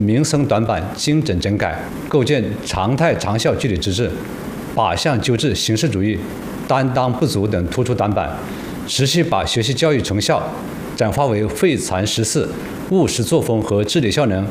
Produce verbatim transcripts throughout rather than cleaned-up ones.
民生短板精整整改，构建常态长效具体机制，靶向纠治形式主义、担当不足等突出短板，持续把学习教育成效转化为废残实事、务实作风和治理效能。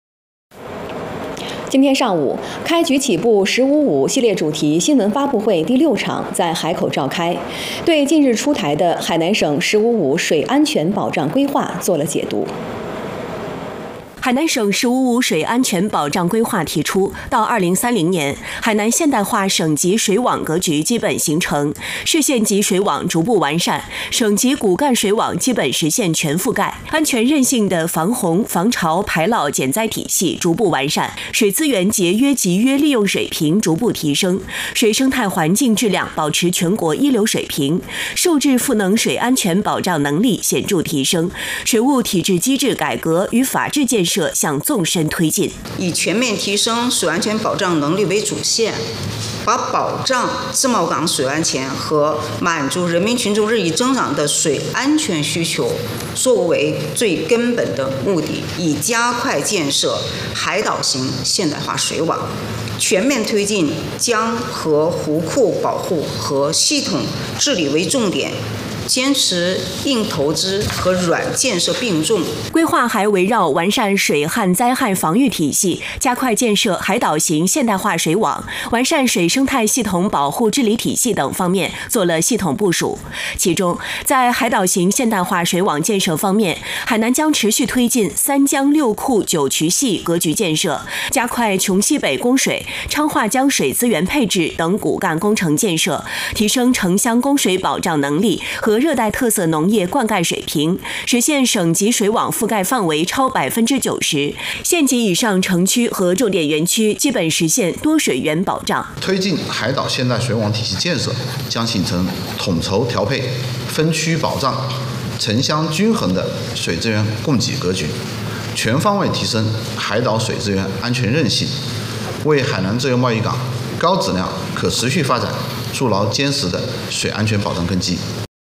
今天上午，开局起步“十五五”系列主题新闻发布会第六场在海口召开，对近日出台的海南省“十五五”水安全保障规划做了解读。 海南省“十五五”水安全保障规划提出，到二零三零年，海南现代化省级水网格局基本形成，市县级水网逐步完善，省级骨干水网基本实现全覆盖，安全韧性的防洪、防潮、排涝减灾体系逐步完善，水资源节约集约利用水平逐步提升，水生态环境质量保持全国一流水平，受制赋能水安全保障能力显著提升，水务体制机制改革与法治建设向纵深推进， 以全面提升水安全保障能力为主线，把保障自贸港水安全和满足人民群众日益增长的水安全需求作为最根本的目的，以加快建设海岛型现代化水网，全面推进江河湖库保护和系统治理为重点，坚持硬投资和软建设并重。 规划还围绕完善水旱灾害防御体系，加快建设海岛型现代化水网，完善水生态系统保护治理体系等方面做了系统部署。其中，在海岛型现代化水网建设方面，海南将持续推进三江六库九渠系格局建设，加快琼西北供水、昌化江水资源配置等骨干工程建设，提升城乡供水保障能力和热带特色农业灌溉水平，实现省级水网覆盖范围超百分之九十，县级以上城区和重点园区基本实现多水源保障。 推进海岛现代水网体系建设，将形成统筹调配、分区保障、城乡均衡的水资源供给格局，全方位提升海岛水资源安全韧性，为海南自由贸易港高质量可持续发展筑牢坚实的水安全保障根基。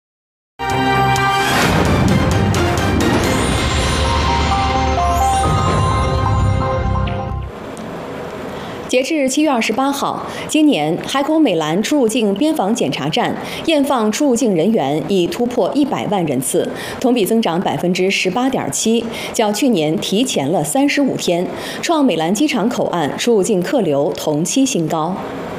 截至七月二十八号，今年海口美兰出入境边防检查站验放出入境人员已突破一百万人次，同比增长百分之十八点七，较去年提前了三十五天，创美兰机场口岸出入境客流同期新高。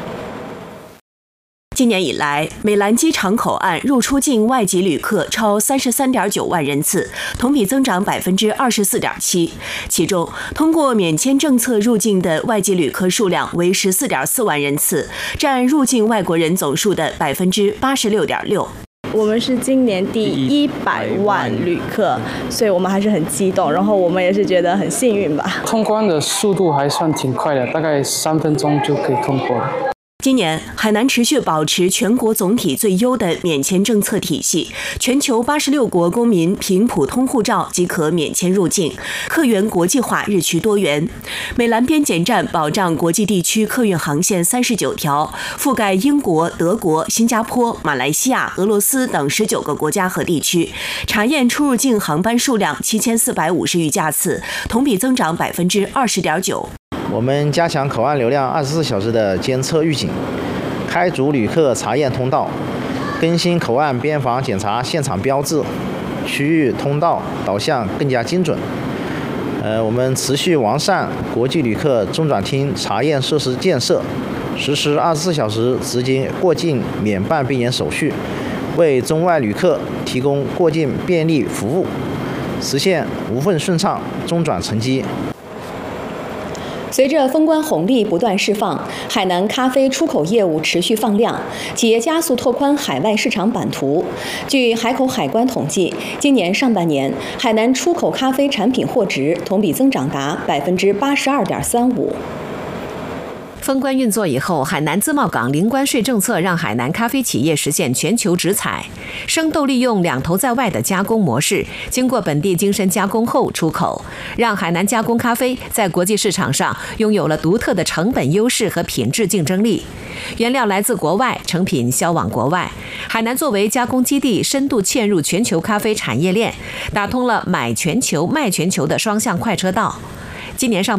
今年以来，美兰机场口岸入出境外籍旅客超三十三点九万人次，同比增长百分之二十四点七。其中，通过免签政策入境的外籍旅客数量为十四点四万人次，占入境外国人总数的百分之八十六点六。 我们是今年第一百万旅客，所以我们还是很激动，然后我们也是觉得很幸运吧。 通关的速度还算挺快的，大概三分钟就可以通过了。 今年，海南持续保持全国总体最优的免签政策体系，全球八十六国公民凭普通护照即可免签入境，客源国际化日趋多元。美兰边检站保障国际地区客运航线三十九条，覆盖英国、德国、新加坡、马来西亚、俄罗斯等十九个国家和地区，查验出入境航班数量七千四百五十余架次，同比增长百分之二十点九。 我们加强口岸流量二十四小时的监测预警，开足旅客查验通道，更新口岸边防检查现场标志，区域通道导向更加精准。呃，我们持续完善国际旅客中转厅查验设施建设，实施二十四小时直接过境免办病检手续，为中外旅客提供过境便利服务，实现无缝顺畅中转成机。 随着封关红利不断释放，海南咖啡出口业务持续放量，企业加速拓宽海外市场版图。据海口海关统计，今年上半年海南出口咖啡产品货值同比增长达百分之八十二点三五。 封关运作以后，海南自贸港零关税政策让海南咖啡企业实现全球直采，生豆利用两头在外的加工模式，经过本地精深加工后出口，让海南加工咖啡在国际市场上拥有了独特的成本优势和品质竞争力。原料来自国外，成品销往国外。海南作为加工基地，深度嵌入全球咖啡产业链，打通了买全球、卖全球的双向快车道。 今年上